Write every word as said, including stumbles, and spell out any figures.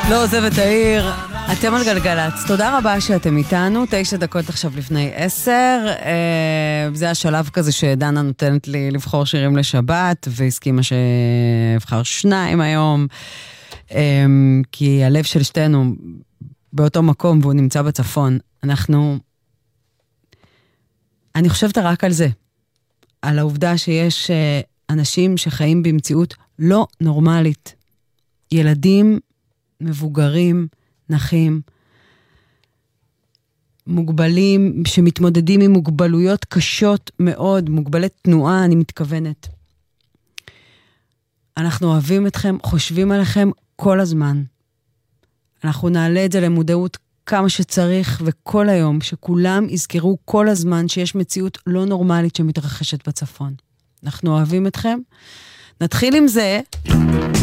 לא עוזב את העיר. אתם על גלגלץ. תודה רבה שאתם איתנו. תשע דקות עכשיו לפני עשר. זה השלב כזה שדנה נותנת לי לבחור שירים לשבת, והסכימה שאבחר שניים היום. כי הלב של שתינו באותו מקום, והוא נמצא בצפון. אנחנו... אני חושבת רק על זה. על העובדה שיש אנשים שחיים במציאות לא נורמלית. ילדים, מבוגרים, נחים, מוגבלים, שמתמודדים עם מוגבלויות קשות מאוד, מוגבלי תנועה, אני מתכוונת. אנחנו אוהבים אתכם, חושבים עליכם כל הזמן. אנחנו נעלה את זה למודעות כמה שצריך, וכל היום, שכולם יזכרו כל הזמן שיש מציאות לא נורמלית שמתרחשת בצפון. אנחנו אוהבים אתכם. נתחיל עם זה...